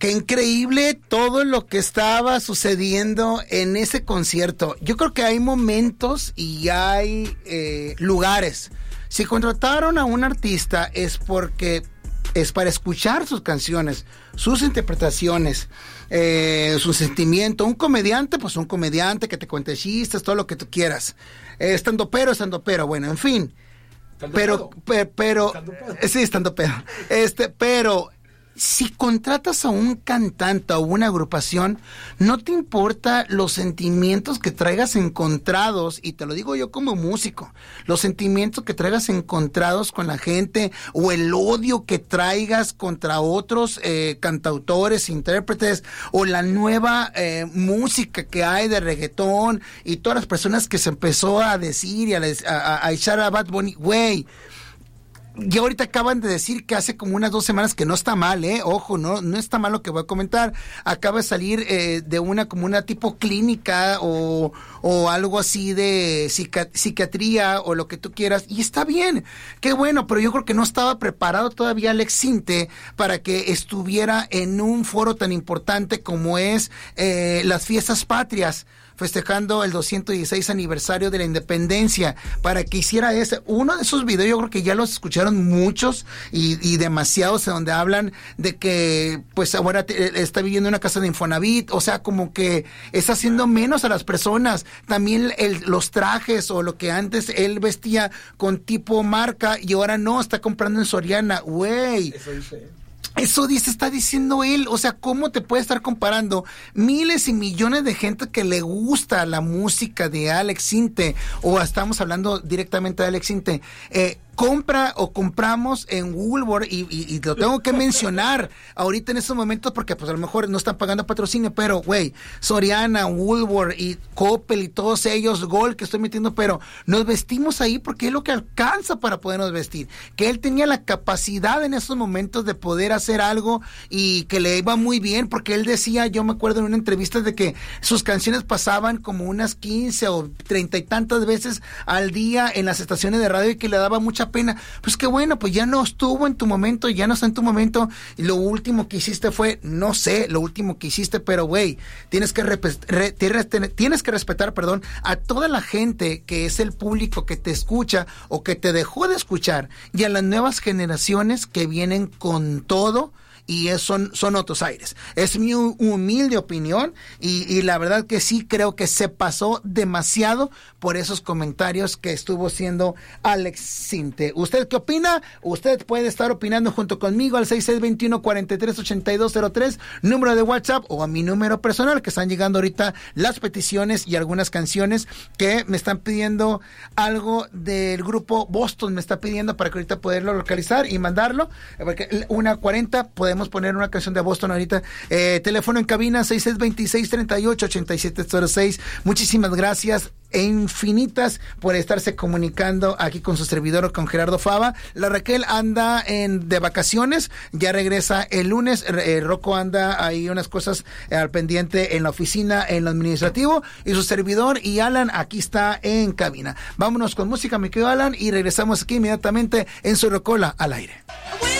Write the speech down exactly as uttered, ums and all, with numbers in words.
Qué increíble todo lo que estaba sucediendo en ese concierto. Yo creo que hay momentos y hay eh, lugares. Si contrataron a un artista es porque es para escuchar sus canciones, sus interpretaciones, eh, su sentimiento. Un comediante, pues un comediante que te cuente chistes, todo lo que tú quieras. Eh, estandopero, estandopero, bueno, en fin. Pero, pero, pero, sí, estandopero. Este, pero... Si contratas a un cantante o una agrupación, no te importa los sentimientos que traigas encontrados, y te lo digo yo como músico, los sentimientos que traigas encontrados con la gente o el odio que traigas contra otros eh, cantautores, intérpretes, o la nueva eh, música que hay de reggaetón y todas las personas que se empezó a decir y a, a, a echar a Bad Bunny, güey. Y ahorita acaban de decir que hace como unas dos semanas que no está mal, eh, ojo, no, no está mal lo que voy a comentar. Acaba de salir eh, de una como una tipo clínica o, o algo así de psica, psiquiatría o lo que tú quieras, y está bien, qué bueno, pero yo creo que no estaba preparado todavía Alex Sinte para que estuviera en un foro tan importante como es eh, las fiestas patrias, festejando el doscientos dieciséis aniversario de la independencia, para que hiciera ese, uno de esos videos, yo creo que ya los escucharon muchos y, y demasiados, en donde hablan de que pues ahora te, está viviendo en una casa de Infonavit, o sea, como que está haciendo menos a las personas. También el, los trajes o lo que antes él vestía con tipo marca y ahora no, está comprando en Soriana, güey. Eso dice Eso dice, está diciendo él, o sea, ¿cómo te puede estar comparando miles y millones de gente que le gusta la música de Alex Sinte, o estamos hablando directamente de Alex Sinte, eh, compra o compramos en Woolworth, y, y, y lo tengo que mencionar ahorita en estos momentos porque pues a lo mejor no están pagando patrocinio, pero güey, Soriana, Woolworth y Coppel y todos ellos, Gold que estoy metiendo, pero nos vestimos ahí porque es lo que alcanza para podernos vestir, que él tenía la capacidad en esos momentos de poder hacer algo y que le iba muy bien, porque él decía, yo me acuerdo en una entrevista de que sus canciones pasaban como unas quince o treinta y tantas veces al día en las estaciones de radio y que le daba mucha pena. Pues qué bueno, pues ya no estuvo en tu momento, ya no está en tu momento, y lo último que hiciste fue, no sé, lo último que hiciste, pero güey, tienes que re- re- tienes que respetar, perdón, a toda la gente que es el público que te escucha o que te dejó de escuchar, y a las nuevas generaciones que vienen con todo. Y es, son, son otros aires. Es mi humilde opinión y, y la verdad que sí creo que se pasó demasiado por esos comentarios que estuvo haciendo Alex Sinte. ¿Usted qué opina? Usted puede estar opinando junto conmigo al seis seis dos uno, cuatro tres ocho dos cero tres, número de WhatsApp, o a mi número personal, que están llegando ahorita las peticiones y algunas canciones que me están pidiendo. Algo del grupo Boston me está pidiendo para que ahorita poderlo localizar y mandarlo, porque una cuarenta podemos poner una canción de Boston ahorita. Eh, teléfono en cabina seis seis dos seis, tres ocho, ocho siete cero seis. Muchísimas gracias infinitas por estarse comunicando aquí con su servidor, con Gerardo Fava. La Raquel anda en de vacaciones, ya regresa el lunes. eh, Rocco anda ahí unas cosas eh, al pendiente en la oficina, en lo administrativo, y su servidor y Alan aquí está en cabina. Vámonos con música, mi querido Alan, y regresamos aquí inmediatamente en su Rocola al aire.